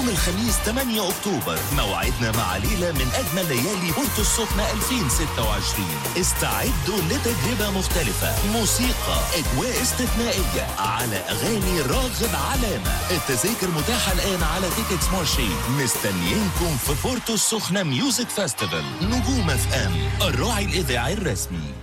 يوم الخميس 8 أكتوبر موعدنا مع ليلة من أجمل ليالي بورتو السخنة 2026. استعدوا لتجربة مختلفة، موسيقى، أجواء استثنائية على أغاني راغب علامة. التذاكر متاحة الآن على تيكتس مارشي. مستنيينكم في بورتو السخنة ميوزك فاستيفال. نجوم اف ام، الراعي الإذاعي الرسمي.